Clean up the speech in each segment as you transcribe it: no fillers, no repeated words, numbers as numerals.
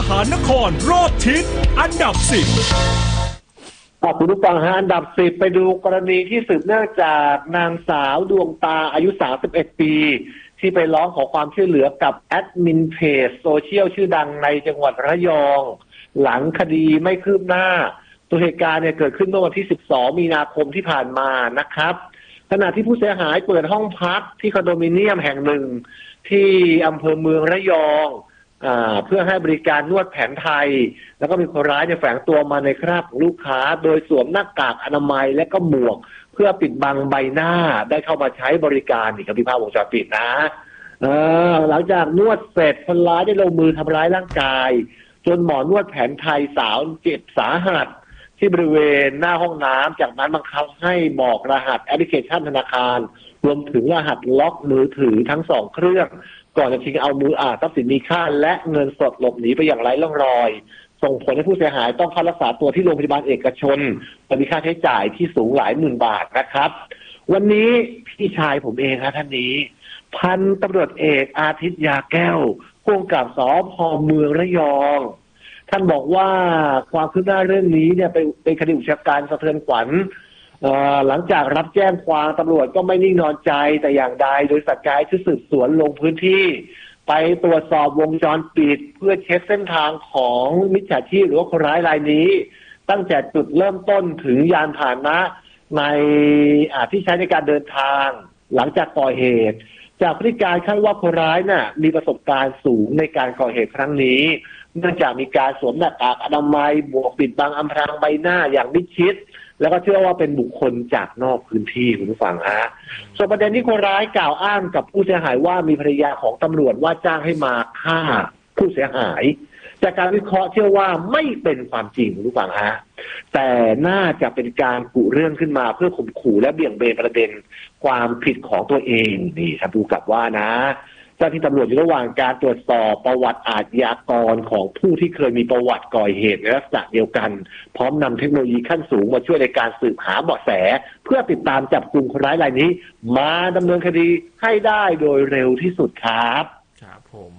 หานครรอบทิศอันดับ10 คุณผู้ฟังฮะอันดับ10ไปดูกรณีที่สืบเนื่องจากนางสาวดวงตาอายุ31ปีที่ไปร้องขอความช่วยเหลือกับแอดมินเพจโซเชียลชื่อดังในจังหวัดระยองหลังคดีไม่คืบหน้าตัวเหตุการณ์เนี่ยเกิดขึ้นเมื่อวันที่12มีนาคมที่ผ่านมานะครับขณะที่ผู้เสียหายเปิดห้องพักที่คอนโดมิเนียมแห่งหนึ่งที่อำเภอเมืองระยองเพื่อให้บริการนวดแผนไทยแล้วก็มีคนร้ายเนี่ยแฝงตัวมาในคราบของลูกค้าโดยสวมหน้ากากอนามัยและก็หมวกเพื่อปิดบังใบหน้าได้เข้ามาใช้บริการนี่ครับที่ภาพวงจรปิดนะหลังจากนวดเสร็จคนร้ายได้ลงมือทำร้ายร่างกายจนหมอนวดแผนไทยสาวเจ็บสาหัสที่บริเวณหน้าห้องน้ำจากนั้นบังคับให้บอกรหัสแอปพลิเคชันธนาคารรวมถึงรหัสล็อกมือถือทั้ง2เครื่องก่อนจะทิ้งเอามือทรัพย์สินมีค่าและเงินสดหลบหนีไปอย่างไร้ร่องรอยส่งผลให้ผู้เสียหายต้องเข้ารักษาตัวที่โรงพยาบาลเอกชนมีค่าใช้จ่ายที่สูงหลายหมื่นบาทนะครับวันนี้พี่ชายผมเองครับท่านนี้พันตำรวจเอกอาทิตย์ยาแก้วผู้กำกับสภ.เมืองระยองท่านบอกว่าความคืบหน้าเรื่องนี้เนี่ยเป็นคดีอุกชะกันสะเทือนขวัญหลังจากรับแจ้งความตำรวจก็ไม่นิ่งนอนใจแต่อย่างใดโดยสัตย์การชุดสืบสวนลงพื้นที่ไปตรวจสอบวงจรปิดเพื่อเช็คเส้นทางของมิจฉาชีพหรือว่าคนร้ายรายนี้ตั้งแต่จุดเริ่มต้นถึงยานพาหนะในที่ใช้ในการเดินทางหลังจากก่อเหตุจากพฤติการคาดว่าคนร้ายน่ะมีประสบการณ์สูงในการก่อเหตุครั้งนี้เนื่องจากมีการสวมหน้ากากอนามัยบวกปิดบังอำพรางใบหน้าอย่างมิดชิดแล้วก็เชื่อว่าเป็นบุคคลจากนอกพื้นที่คุณผู้ฟังฮะส่วนประเด็นที่คนร้ายกล่าวอ้างกับผู้เสียหายว่ามีภรรยาของตำรวจว่าจ้างให้มาฆ่าผู้เสียหายจากการวิเคราะห์เชื่อว่าไม่เป็นความจริงคุณผู้ฟังฮะแต่น่าจะเป็นการกุเรื่องขึ้นมาเพื่อข่มขู่และเบี่ยงเบนประเด็นความผิดของตัวเองนี่ท่านผู้กำกับว่านะเจ้าที่ตำรวจอยู่ระหว่างการตรวจสอบประวัติอาชญากรของผู้ที่เคยมีประวัติก่อเหตุในลักษณะเดียวกันพร้อมนำเทคโนโลยีขั้นสูงมาช่วยในการสืบหาเบาะแสเพื่อติดตามจับกลุ่มคนร้ายรายนี้มาดำเนินคดีให้ได้โดยเร็วที่สุดครับครับผม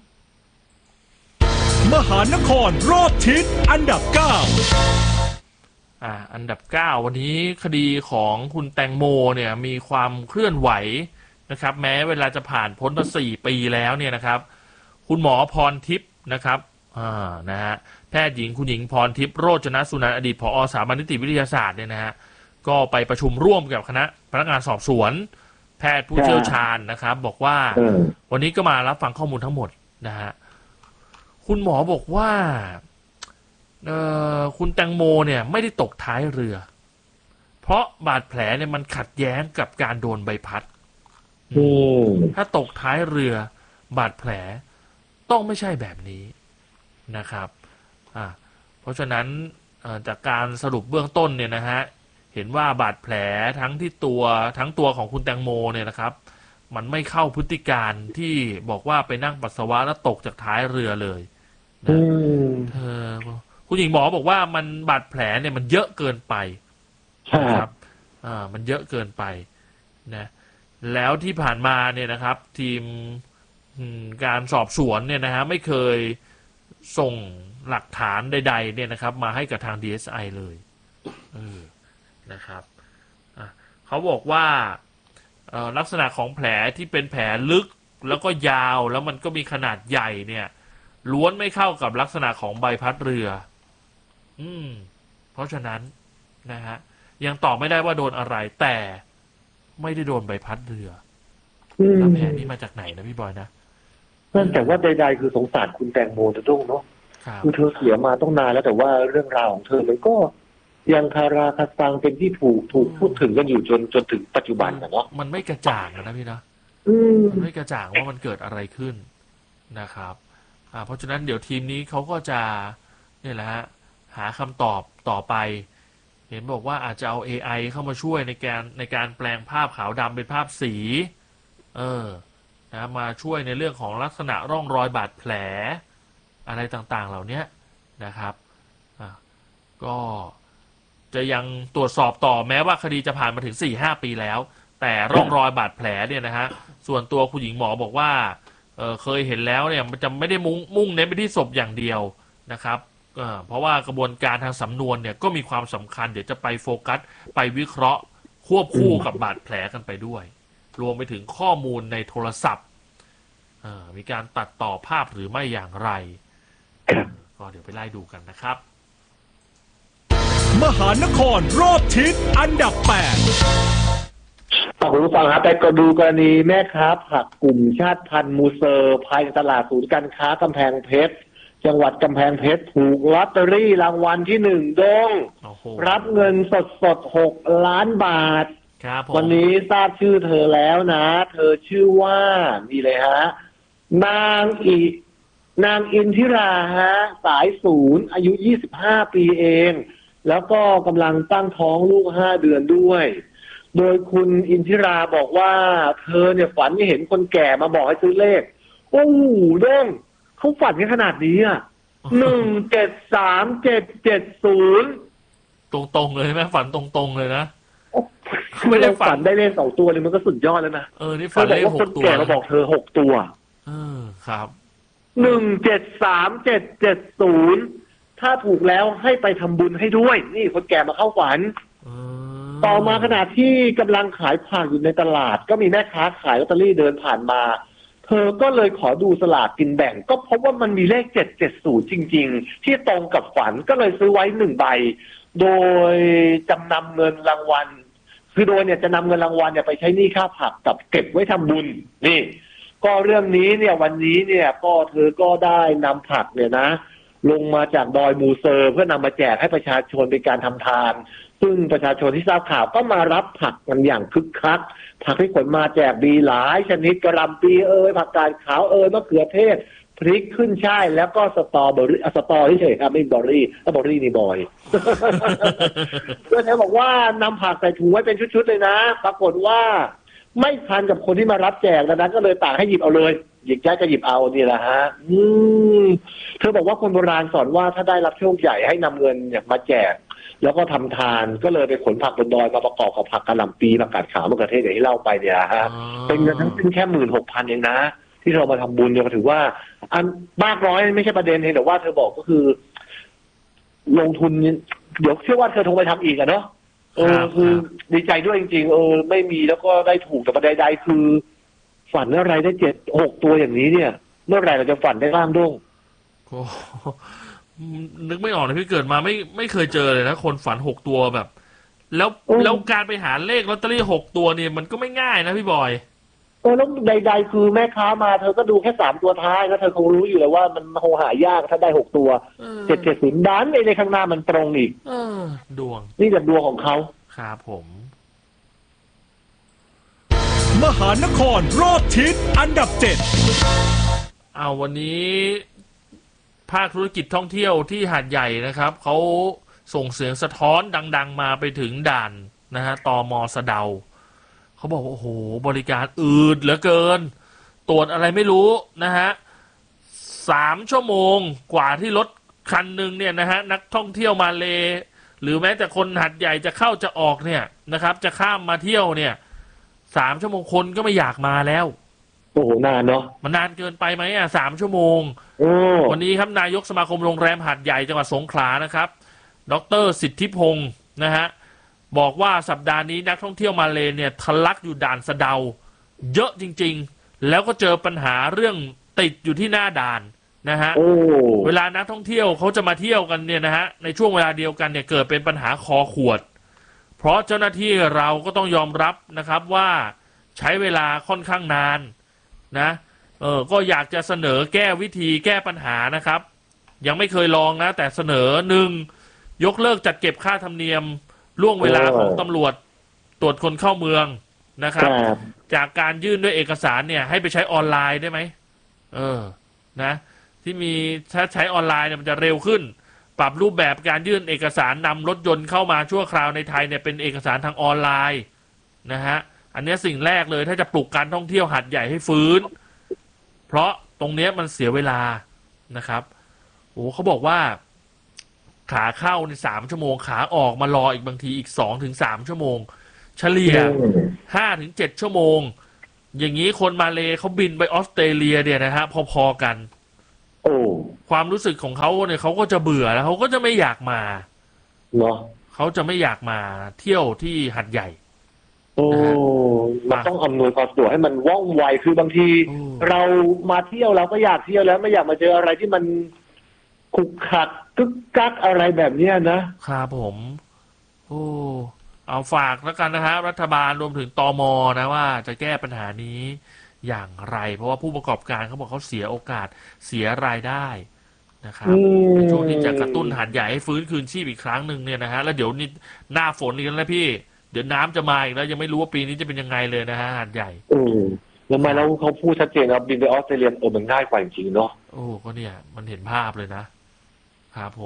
มหานครรอบทิศอันดับ9 อันดับ9วันนี้คดีของคุณแตงโมเนี่ยมีความเคลื่อนไหวนะครับแม้เวลาจะผ่านพ้นมา4 ปีแล้วเนี่ยนะครับคุณหมอพรทิพย์นะครับนะฮะแพทย์หญิงคุณหญิงพรทิพย์โรจนสุนันท์อดีตผอ.สถาบันนิติวิทยาศาสตร์เนี่ยนะฮะก็ไปประชุมร่วมกับคณะพนักงานสอบสวนแพทย์ผู้เชี่ยวชาญนะครับบอกว่าวันนี้ก็มารับฟังข้อมูลทั้งหมดนะฮะคุณหมอบอกว่าคุณแตงโมเนี่ยไม่ได้ตกท้ายเรือเพราะบาดแผลเนี่ยมันขัดแย้งกับการโดนใบพัดถ้าตกท้ายเรือบาดแผลต้องไม่ใช่แบบนี้นะครับเพราะฉะนั้นจากการสรุปเบื้องต้นเนี่ยนะฮะเห็นว่าบาดแผลทั้งตัวของคุณแตงโมเนี่ยนะครับมันไม่เข้าพฤติการที่บอกว่าไปนั่งปัสสาวะแล้วตกจากท้ายเรือเลยนะคุณหญิงหมอบอกว่ามันบาดแผลเนี่ยมันเยอะเกินไปนะครับมันเยอะเกินไปนะแล้วที่ผ่านมาเนี่ยนะครับทีมการสอบสวนเนี่ยนะฮะไม่เคยส่งหลักฐานใดๆเนี่ยนะครับมาให้กับทาง DSI เลยนะครับเขาบอกว่าลักษณะของแผลที่เป็นแผลลึกแล้วก็ยาวแล้วมันก็มีขนาดใหญ่เนี่ยล้วนไม่เข้ากับลักษณะของใบพัดเรือเพราะฉะนั้นนะฮะยังตอบไม่ได้ว่าโดนอะไรแต่ไม่ได้โดนใบพัดเรือแล้วแผลนี้มาจากไหนนะพี่บอยนะนั่นแต่ว่าใดๆคือสงสารคุณแตงโมจะต้องเนาะคือเธอเสียมาต้องนานแล้วแต่ว่าเรื่องราวของเธอมันก็ยังคาราคาซังเป็นที่ถูกพูดถึงกันอยู่จนถึงปัจจุบันนะเนาะมันไม่กระจ่างนะพี่นะมันไม่กระจ่างว่ามันเกิดอะไรขึ้นนะครับเพราะฉะนั้นเดี๋ยวทีมนี้เขาก็จะเนี่ยแหละฮะหาคำตอบต่อไปเห็นบอกว่าอาจจะเอา AI เข้ามาช่วยในการแปลงภาพขาวดำเป็นภาพสีนะมาช่วยในเรื่องของลักษณะร่องรอยบาดแผลอะไรต่างๆเหล่านี้นะครับก็จะยังตรวจสอบต่อแม้ว่าคดีจะผ่านมาถึง 4-5 ปีแล้วแต่ร่องรอยบาดแผลเนี่ยนะฮะส่วนตัวคุณหญิงหมอบอกว่าเคยเห็นแล้วเนี่ยมันจะไม่ได้มุ่งเน้นไปที่ศพอย่างเดียวนะครับเพราะว่ากระบวนการทางสำนวนเนี่ยก็มีความสำคัญเดี๋ยวจะไปโฟกัสไปวิเคราะห์ควบคู่กับบาดแผลกันไปด้วย รวมไปถึงข้อมูลในโทรศัพท์มีการตัดต่อภาพหรือไม่อย่างไรก็เดี๋ยวไปไล่ดูกันนะครับมหานครรอบทิศอันดับคุณผู้ฟังครับไปก็ดูกรณีแม่ค้าผักกลุ่มชาติพันธุ์มูเซอร์ภายในตลาดศูนย์การค้ากำแพงเพชรจังหวัดกำแพงเพชรถูกลอตเตอรี่รางวัลที่1ดงรับเงินสด6 ล้านบาทครับวันนี้ทราบชื่อเธอแล้วนะ เธอชื่อว่านี่เลยฮะนางอินทิราฮะสายศูนย์อายุ25 ปีเองแล้วก็กำลังตั้งท้องลูก5 เดือนด้วยโดยคุณอินทิราบอกว่าเธอเนี่ยฝันเห็นคนแก่มาบอกให้ซื้อเลขโอ้โหเด้งเขาฝันกันขนาดนี้อ่ะ173-770 ตรงๆเลยไหมฝันตรงๆเลยนะไม่ได้ฝันได้เลข2 ตัวเลยมันก็สุดยอดแล้วนะนี่ฝันเลข6 ตัวคนแก่มาบอกเธอ6 ตัวครับ 173-770ถ้าถูกแล้วให้ไปทำบุญให้ด้วยนี่คนแก่มาเข้าฝันต่อมาขณะที่กำลังขายผักอยู่ในตลาดก็มีแม่ค้าขายลอตเตอรี่เดินผ่านมาเธอก็เลยขอดูสลากกินแบ่งก็พบว่ามันมีเลข770จริงๆที่ตรงกับฝันก็เลยซื้อไว้1 ใบโดยจำนำเงินรางวัลคือโดยเนี่ยจะนำเงินรางวัลเนี่ยไปใช้หนี้ค่าผักกับเก็บไว้ทำบุญนี่ก็เรื่องนี้เนี่ยวันนี้เนี่ยก็เธอก็ได้นำผักเนี่ยนะลงมาจากดอยมูเซอร์เพื่อนำมาแจกให้ประชาชนเป็นการทำทานซึ่งประชาชนที่ทราบข่าวก็มารับผักกันอย่างคึกคักผักที่ขนมาแจกมีหลายชนิดกระหล่ำปีผักกาดขาวมะเขือเทศพริกขึ้นช่ายแล้วก็สตอเบอรี่เฉยๆครับไม่บอรี่ถ้าบอรี่นี่บอยเพื่อนเขาบอกว่านำผักใส่ถุงไว้เป็นชุดๆเลยนะปรากฏว่าไม่ทันกับคนที่มารับแจกดังนั้นก็เลยต่างให้หยิบเอาเลยหยิบได้ก็หยิบเอานี่แหละฮะเธอบอกว่าคนโบราณสอนว่าถ้าได้รับโชคใหญ่ให้นำเงินเนี่ยมาแจกแล้วก็ทำทานก็เลยไปขนผักบนดอยมาประกอบกับผักกะหล่ำปีผักกาดขาวมะเขือเทศอย่างที่เล่าไปเนี่ยฮะเป็นเงินทั้งสิ้นแค่ 16,000 เองนะที่เรามาทำบุญเนี่ยก็ถือว่าอันมากน้อยไม่ใช่ประเด็นเองแต่ว่าเธอบอกก็คือลงทุนเดี๋ยวเชื่อว่าเธอคงไปทำอีกอะเนาะคือดีใจด้วยจริงๆไม่มีแล้วก็ได้ถูกแต่ประเด็นใดคือฝันอะไรได้7-6 ตัวอย่างนี้เนี่ยเมื่อไหร่เราจะฝันได้บ้างด้งนึกไม่ออกเลยพี่เกิดมาไม่เคยเจอเลยนะคนฝัน6 ตัวแบบแล้วการไปหาเลขลอตเตอรี่6 ตัวเนี่ยมันก็ไม่ง่ายนะพี่บอยแล้วใดๆคือแม่ค้ามาเธอก็ดูแค่3 ตัวท้ายแล้วเธอคงรู้อยู่แล้วว่ามันคงหายากถ้าได้6 ตัว770ดันในข้างหน้ามันตรงอีกดวงนี่แบบดวงของเขาครับผมมหานครรอบทิศอันดับ 7วันนี้ภาคธุรกิจท่องเที่ยวที่หาดใหญ่นะครับเขาส่งเสียงสะท้อนดังๆมาไปถึงด่านนะฮะตม.สะเดาเขาบอกว่าโอ้โหบริการอืดเหลือเกินตรวจอะไรไม่รู้นะฮะ3 ชั่วโมงกว่าที่รถคันหนึ่งเนี่ยนะฮะนักท่องเที่ยวมาเลหรือแม้แต่คนหาดใหญ่จะเข้าจะออกเนี่ยนะครับจะข้ามมาเที่ยวเนี่ย3 ชั่วโมงคนก็ไม่อยากมาแล้วโอ้โหนานเนาะมันนานเกินไปไหม3 ชั่วโมงวันนี้ครับนายกสมาคมโรงแรมหาดใหญ่จังหวัดสงขลานะครับดร.สิทธิพงศ์นะฮะบอกว่าสัปดาห์นี้นักท่องเที่ยวมาเลเนี่ยทะลักอยู่ด่านสะเดาเยอะจริงๆแล้วก็เจอปัญหาเรื่องติดอยู่ที่หน้าด่านนะฮะเวลานักท่องเที่ยวเขาจะมาเที่ยวกันเนี่ยนะฮะในช่วงเวลาเดียวกันเนี่ยเกิดเป็นปัญหาคอขวดเพราะเจ้าหน้าที่เราก็ต้องยอมรับนะครับว่าใช้เวลาค่อนข้างนานนะก็อยากจะเสนอแก้วิธีแก้ปัญหานะครับยังไม่เคยลองนะแต่เสนอ1ยกเลิกจัดเก็บค่าธรรมเนียมล่วงเวลาของตำรวจตรวจคนเข้าเมืองนะครับจากการยื่นด้วยเอกสารเนี่ยให้ไปใช้ออนไลน์ได้ไหมนะที่มีถ้าใช้ออนไลน์เนี่ยมันจะเร็วขึ้นปรับรูปแบบการยื่นเอกสารนำรถยนต์เข้ามาชั่วคราวในไทยเนี่ยเป็นเอกสารทางออนไลน์นะฮะอันนี้สิ่งแรกเลยถ้าจะปลุกการท่องเที่ยวหาดใหญ่ให้ฟื้นเพราะตรงนี้มันเสียเวลานะครับเขาบอกว่าขาเข้าใน3 ชั่วโมงขาออกมารออีกบางทีอีก2-3 ชั่วโมงเฉลี่ย5-7 ชั่วโมงอย่างนี้คนมาเลเขาบินไปออสเตรเลียเนี่ยนะฮะพอๆกันโอ้ความรู้สึกของเขาเนี่ยเขาก็จะเบื่อแล้วเขาก็จะไม่อยากมาเนาะเขาจะไม่อยากมาเที่ยวที่หัดใหญ่โอ้เราต้องอำนวยความสะดวกให้มันว่องไวคือบางทีอืมเรามาเที่ยวเราก็อยากเที่ยวแล้วไม่อยากมาเจออะไรที่มันขรุกขลักกึกกักอะไรแบบเนี้ยนะครับผม โอ้เอาฝากแล้วกันนะฮะรัฐบาลรวมถึงตมนะว่าจะแก้ปัญหานี้อย่างไร เพราะว่าผู้ประกอบการเขาบอกเขาเสียโอกาสเสียรายได้นะครับในช่วงที่จะกระตุ้นหาดใหญ่ให้ฟื้นคืนชีพอีกครั้งหนึ่งเนี่ยนะฮะแล้วเดี๋ยวนี้หน้าฝนอีกแล้วพี่เดี๋ยวน้ำจะมาอีกแล้วยังไม่รู้ว่าปีนี้จะเป็นยังไงเลยนะฮะหาดใหญ่แล้วมาแล้วเขาพูดชัดเจนนะบินไปออสเตรเลียมันง่ายกว่าจริงๆเนาะโอ้ก็เนี่ยมันเห็นภาพเลยนะครับผม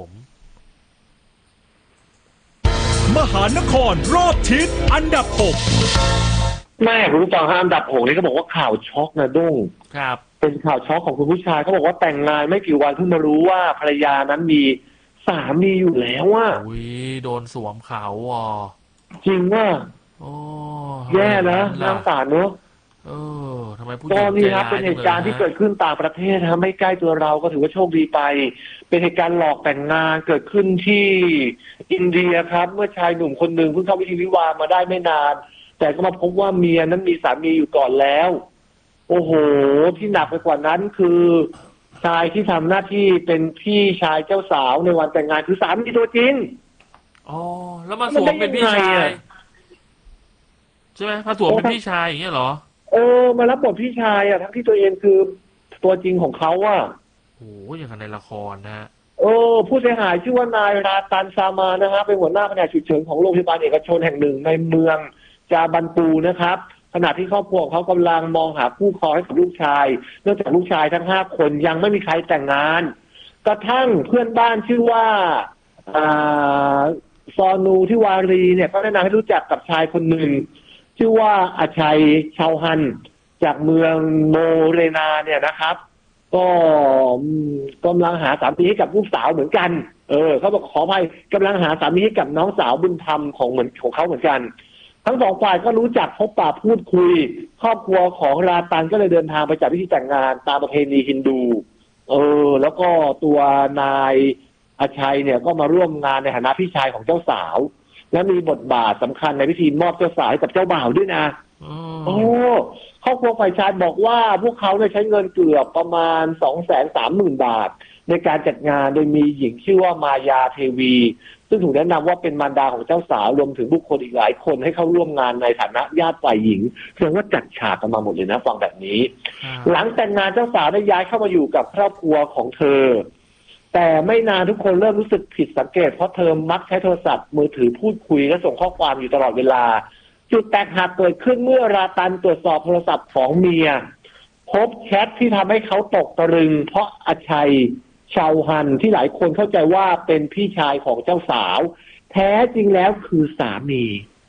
มหานครรอบทิศอันดับแม่คุณผู้ฟังอันดับ6นี่เขาบอกว่าข่าวช็อกนะด้งครับเป็นข่าวช็อกของคุณผู้ชายเขาบอกว่าแต่งงานไม่กี่วันเพิ่งมารู้ว่าภรรยานั้นมีสามีอยู่แล้วว่าอุ้ยโดนสวมเขาอ่ะจริงว่าโอ้แย่นะทำไมอย่งน่าสงสารเนอะเออทำไมผู้หก็ญิงนี่ใจครับร้ายเป็นเหตุการณ์ที่จังลเกิยดขึ้นต่างประเทศนะครับไม่ใกล้ตัวเราก็ถือว่าโชคดีไป เป็นเหตุการณ์หลอกแต่งงานเกิดขึ้นที่อินเดียครับ เมื่อชายหนุ่มคนหนึ่งเพิ่งเข้าพิธีวิวาห์มาได้ไม่นาน แต่ก็มาพบว่าเมียนั้นมีสามีอยู่ก่อนแล้ว โอ้โห ที่หนักไปกว่านั้นคือชายที่ทำหน้าที่เป็นพี่ชายเจ้าสาวในวันแต่งงานคือสามีตัวจริงอ๋อแล้วมาสวมเป็นพี่ชาย ใช่ไหมมาสวมเป็นพี่ชายอย่างเงี้ยเหรอมารับบทพี่ชายอ่ะทั้งที่ตัวเองคือตัวจริงของเขาอ่ะโอ้ยอย่างกับในละครนะฮะผู้เสียหายชื่อว่านายราตันซามานะฮะเป็นหัวหน้าแผนกฉุกเฉินของโรงพยาบาลเอกชนแห่งหนึ่งในเมืองจาบันปูนะครับขณะที่ครอบครัวของเขากำลังมองหาคู่ครองให้กับลูกชายเนื่องจากลูกชายทั้ง5 คนยังไม่มีใครแต่งงานกระทั่งเพื่อนบ้านชื่อว่าซอนูทิวารีเนี่ยก็แนะนำให้รู้จักกับชายคนหนึ่งชื่อว่าอาชัยชาวฮันจากเมืองโมเรนาเนี่ยนะครับ ก็กำลังหาสามีให้กับลูกสาวเหมือนกันเขาบอกขออภัยกำลังหาสามีให้กับน้องสาวบุญธรรมของเขาเหมือนกันทั้งสองฝ่ายก็รู้จักพบปะพูดคุยครอบครัวของราตันก็เลยเดินทางไปจัดพิธีแต่งงานตามประเพณีฮินดูแล้วก็ตัวนายอาชัยเนี่ยก็มาร่วมงานในฐานะพี่ชายของเจ้าสาวและมีบทบาทสำคัญในพิธีมอบเจ้าสาวให้กับเจ้าบ่าวด้วยนะครอบครัวฝ่ายชายบอกว่าพวกเขาใช้เงินเกือบประมาณ 230,000 บาทในการจัดงานโดยมีหญิงชื่อว่ามายาเทวีซึ่งถูกแนะนำว่าเป็นมารดาของเจ้าสาวรวมถึงบุคคลอีกหลายคนให้เข้าร่วมงานในฐานะญาติฝ่ายหญิงแสดงว่าจัดฉากกันมาหมดเลยนะฟังแบบนี้หลังแต่งงานเจ้าสาวได้ย้ายเข้ามาอยู่กับครอบครัวของเธอแต่ไม่นานทุกคนเริ่มรู้สึกผิดสังเกตเพราะเธอมักใช้โทรศัพท์มือถือพูดคุยและส่งข้อความอยู่ตลอดเวลาจุดแตกหักเกิดขึ้นเมื่อราตันตรวจสอบโทรศัพท์ของเมียพบแชทที่ทำให้เขาตกตะลึงเพราะอาชัยชาวฮันที่หลายคนเข้าใจว่าเป็นพี่ชายของเจ้าสาวแท้จริงแล้วคือสามี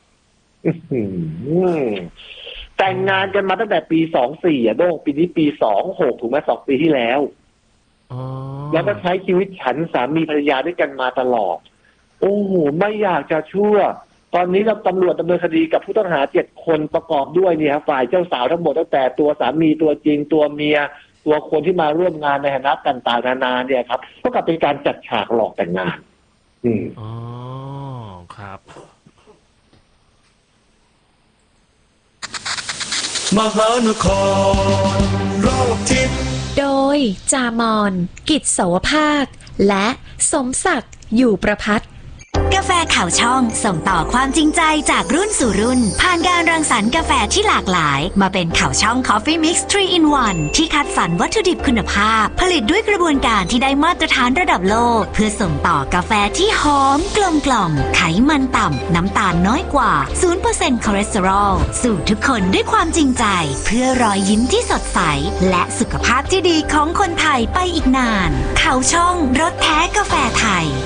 แต่งงานกันมาตั้งแต่ปี24โด้งปีนี้ปี26ถูกไหม2 ปีที่แล้วแล้วก็ใช้ชีวิตฉันสามีภรรยาด้วยกันมาตลอดโอ้โหไม่อยากจะเชื่อตอนนี้เราตำรวจดำเนินคดีกับผู้ต้องหา7 คนประกอบด้วยเนี่ยฝ่ายเจ้าสาวทั้งหมดตั้งแต่ตัวสามีตัวจริงตัวเมียตัวคนที่มาร่วมงานในฐานะต่างๆนานาเนี่ยครับก็กลับเป็นการจัดฉากหลอกแต่งงานอ๋อครับมหานครรอบทิศโดยจามอนกิจเสาวภาคและสมศักดิ์อยู่ประภัตกาแฟข่าวช่องส่งต่อความจริงใจจากรุ่นสู่รุ่นผ่านการรังสรรค์กาแฟที่หลากหลายมาเป็นข่าวช่อง Coffee Mix 3 in 1ที่คัดสรรวัตถุดิบคุณภาพผลิตด้วยกระบวนการที่ได้มาตรฐานระดับโลกเพื่อส่งต่อกาแฟที่หอมกลมกล่อมไขมันต่ำน้ำตาลน้อยกว่า 0% คอเลสเตอรอลสู่ทุกคนด้วยความจริงใจเพื่อรอยยิ้มที่สดใสและสุขภาพที่ดีของคนไทยไปอีกนานข่าวช่องรสแท้กาแฟไทย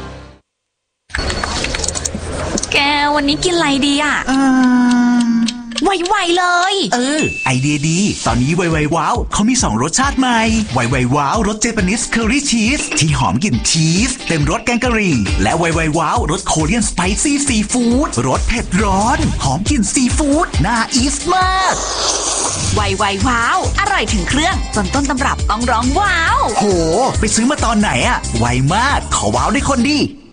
แกวันนี้กินอะไรดีอ่ะไวๆเลยไอเดียดี ตอนนี้ไวๆว้าวเขามี 2 รสชาติใหม่ ไวๆว้าวรสเจแปนิสเคอรี่ชีสที่หอมกลิ่นชีสเต็มรสแกงกะหรี่และไวๆว้าวรสโคเรียนสไปซี่ซีฟู้ดรสเผ็ดร้อนหอมกลิ่นซีฟู้ดน่าอีสมากไวว้าวอร่อยถึงเครื่องจนต้นตำรับต้องร้องว้าวโหไปซื้อมาตอนไหนอะไวมากขอว้าวได้คนดี